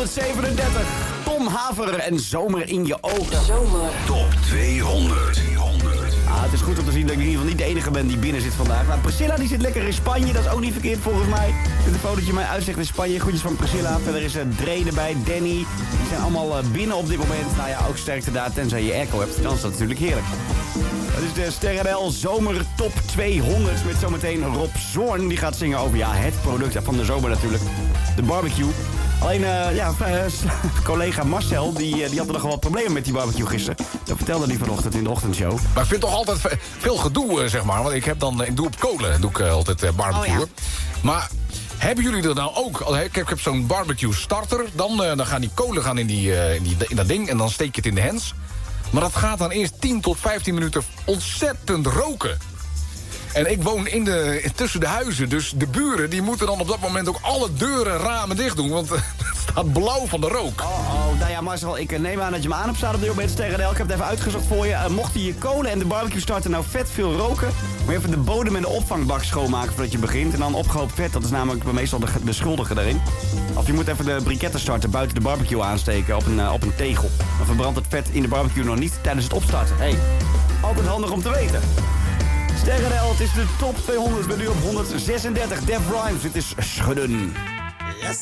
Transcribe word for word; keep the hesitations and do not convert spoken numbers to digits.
honderdzevenendertig. Tom Haver en Zomer in je ogen. Zomer. Top tweehonderd. Ah, het is goed om te zien dat ik in ieder geval niet de enige ben die binnen zit vandaag. Maar Priscilla die zit lekker in Spanje, dat is ook niet verkeerd volgens mij. Ik vind een fotootje mij uitzicht in Spanje. Groetjes van Priscilla. Verder is er Dre erbij, Danny. Die zijn allemaal uh, binnen op dit moment. Nou ja, ook sterkte daar, tenzij je airco hebt. Dan is dat natuurlijk heerlijk. Dat is de Sterren L Zomer Top tweehonderd. Met zometeen Rob Zorn. Die gaat zingen over ja, het product van de zomer natuurlijk. De barbecue. Alleen, uh, ja, uh, collega Marcel, die, uh, die had er nogal wat problemen met die barbecue gisteren. Dat vertelde hij vanochtend in de ochtendshow. Maar ik vind toch altijd veel gedoe, zeg maar. Want ik, heb dan, ik doe op kolen, doe ik uh, altijd uh, barbecue. Oh, ja. Maar hebben jullie er nou ook... Ik heb, ik heb zo'n barbecue starter. Dan, uh, dan gaan die kolen gaan in, die, uh, in, die, in dat ding en dan steek je het in de hens. Maar dat gaat dan eerst tien tot vijftien minuten ontzettend roken. En ik woon in de, tussen de huizen, dus de buren die moeten dan op dat moment ook alle deuren en ramen dicht doen. Want het staat blauw van de rook. Oh, oh, nou ja, Marcel, ik neem aan dat je me aan hebt staan op de bij de Sterren L. Ik heb het even uitgezocht voor je. Uh, mocht je je kolen en de barbecue starter nou vet veel roken, moet je even de bodem en de opvangbak schoonmaken voordat je begint. En dan opgehoopt vet, dat is namelijk meestal de, de schuldige daarin. Of je moet even de briketten starten buiten de barbecue aansteken op een, uh, op een tegel. Dan verbrandt het vet in de barbecue nog niet tijdens het opstarten. Hey, altijd handig om te weten. Sterren L, het is de top tweehonderd, ben nu op honderdzesendertig. Def Rhymes, dit is Schudden.